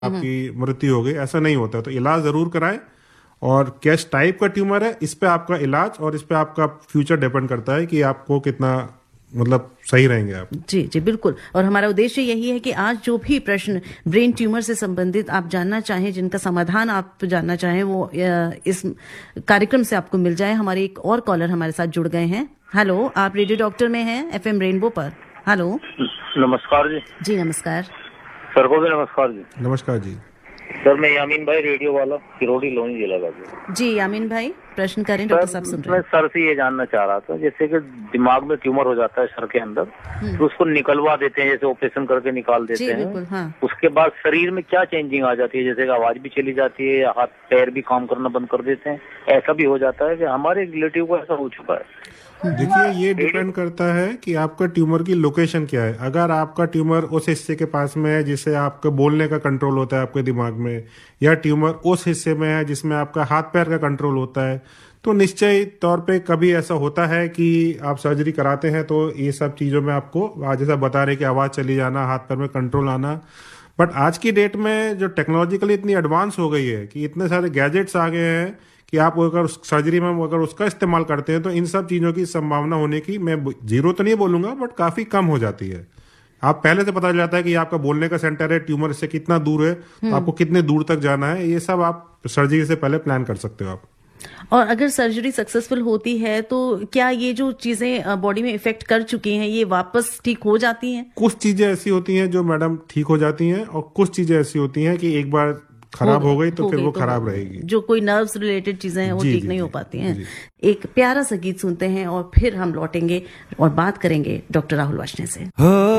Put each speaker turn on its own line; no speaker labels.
आपकी मृत्यु हो गई, ऐसा नहीं होता। तो इलाज जरूर कराएं। और किस टाइप का ट्यूमर है, इस पे आपका इलाज और इस पे आपका फ्यूचर डिपेंड करता है कि आपको कितना मतलब सही रहेंगे आप।
जी जी बिल्कुल। और हमारा उद्देश्य यही है कि आज जो भी प्रश्न ब्रेन ट्यूमर से संबंधित आप जानना चाहें, जिनका समाधान आप जानना चाहें, वो इस कार्यक्रम से आपको मिल जाए। हमारे एक और कॉलर हमारे साथ जुड़ गए हैं। हेलो, आप रेडियो डॉक्टर में हैं FM रेनबो पर। हेलो,
नमस्कार जी।
जी नमस्कार।
सर को भी नमस्कार जी।
नमस्कार जी।
सर मैं यामीन भाई, रेडियो वाला, किरोड़ी लोनी जिला का।
जी यामीन भाई, प्रश्न करें, डॉक्टर साहब सुन रहे हैं।
मैं सर से ये जानना चाह रहा था, जैसे कि दिमाग में ट्यूमर हो जाता है सर के अंदर, तो उसको निकलवा देते हैं, जैसे ऑपरेशन करके निकाल देते हैं।
बिल्कुल, हाँ।
उसके बाद शरीर में क्या चेंजिंग आ जाती है, जैसे कि आवाज भी चली जाती है, हाथ पैर भी काम करना बंद कर देते हैं, ऐसा भी हो जाता है कि हमारे रिलेटिव को ऐसा हो चुका है।
देखिए, ये डिपेंड करता है कि आपका ट्यूमर की लोकेशन क्या है। अगर आपका ट्यूमर उस हिस्से के पास में है जिससे आपका बोलने का कंट्रोल होता है आपके दिमाग में, या ट्यूमर उस हिस्से में है जिसमें आपका हाथ पैर का कंट्रोल होता है, तो निश्चय तौर पे कभी ऐसा होता है कि आप सर्जरी कराते हैं तो ये सब चीजों में आपको जैसा बता रहे कि आवाज चली जाना, हाथ पैर में कंट्रोल आना। बट आज की डेट में जो टेक्नोलॉजिकली इतनी एडवांस हो गई है कि इतने सारे गैजेट्स आ गए हैं कि आप अगर सर्जरी में अगर उसका इस्तेमाल करते हैं तो इन सब चीजों की संभावना होने की, मैं जीरो तो नहीं बोलूंगा, बट काफी कम हो जाती है। आप पहले से पता चल जाता है कि आपका बोलने का सेंटर है, ट्यूमर से कितना दूर है, तो आपको कितने दूर तक जाना है, ये सब आप सर्जरी से पहले प्लान कर सकते हो आप।
और अगर सर्जरी सक्सेसफुल होती है तो क्या ये जो चीजें बॉडी में इफेक्ट कर चुकी हैं ये वापस ठीक हो जाती हैं?
कुछ चीजें ऐसी होती हैं जो मैडम ठीक हो जाती हैं, और कुछ चीजें ऐसी होती हैं कि एक बार खराब हो गई तो फिर वो खराब रहेगी।
जो कोई नर्व्स रिलेटेड चीजें हैं वो ठीक नहीं हो पाती हैं। एक प्यारा सा गीत सुनते हैं और फिर हम लौटेंगे और बात करेंगे डॉक्टर राहुल वार्ष्णेय से।